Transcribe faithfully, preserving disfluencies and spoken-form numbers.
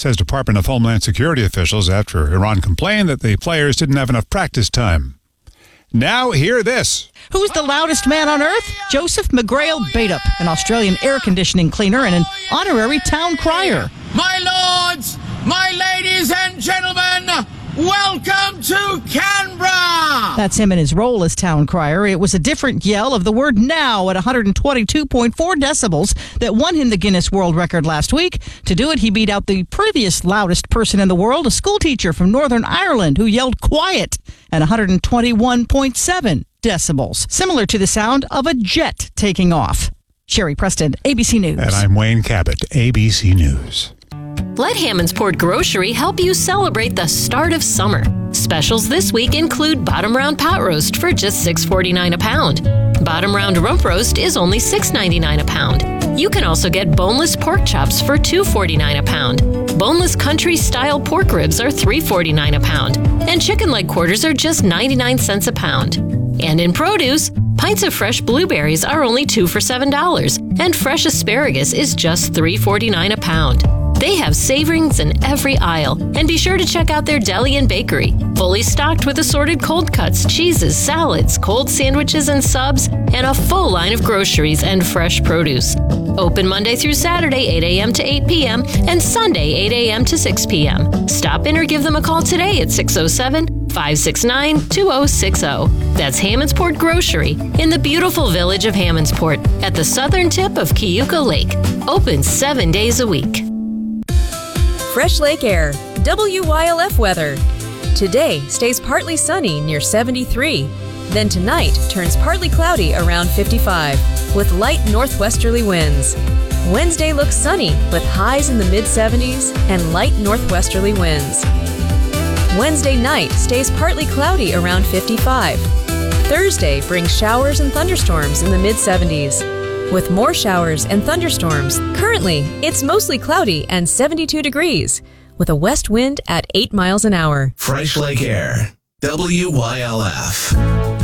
says Department of Homeland Security officials after Iran complained that the players didn't have enough practice time. Now, hear this. Who's the loudest man on earth? Joseph McGrail Baitup, an Australian air conditioning cleaner and an honorary town crier. My lords, my ladies and gentlemen, welcome to Canberra! That's him in his role as town crier. It was a different yell of the word now at one hundred twenty-two point four decibels that won him the Guinness World Record last week. To do it, he beat out the previous loudest person in the world, a schoolteacher from Northern Ireland who yelled quiet at one hundred twenty-one point seven decibels, similar to the sound of a jet taking off. Sherry Preston, A B C News. And I'm Wayne Cabot, A B C News. Let Hammondsport Grocery help you celebrate the start of summer. Specials this week include bottom round pot roast for just six forty-nine a pound. Bottom round rump roast is only six ninety-nine a pound. You can also get boneless pork chops for two forty-nine a pound. Boneless country style pork ribs are three forty-nine a pound. And chicken leg quarters are just ninety-nine cents a pound. And in produce, pints of fresh blueberries are only two for seven dollars. And fresh asparagus is just three forty-nine a pound. They have savorings in every aisle, and be sure to check out their deli and bakery, fully stocked with assorted cold cuts, cheeses, salads, cold sandwiches and subs, and a full line of groceries and fresh produce. Open Monday through Saturday, eight a.m. to eight p.m., and Sunday, eight a.m. to six p.m. Stop in or give them a call today at six oh seven, five six nine, two oh six oh. That's Hammondsport Grocery in the beautiful village of Hammondsport at the southern tip of Cayuga Lake. Open seven days a week. Fresh Lake Air, W Y L F weather. Today stays partly sunny near seventy-three. Then tonight turns partly cloudy around fifty-five with light northwesterly winds. Wednesday looks sunny with highs in the mid seventies and light northwesterly winds. Wednesday night stays partly cloudy around fifty-five. Thursday brings showers and thunderstorms in the mid seventies. With more showers and thunderstorms, currently it's mostly cloudy and seventy-two degrees, with a west wind at eight miles an hour. Fresh Lake Air, W Y L F.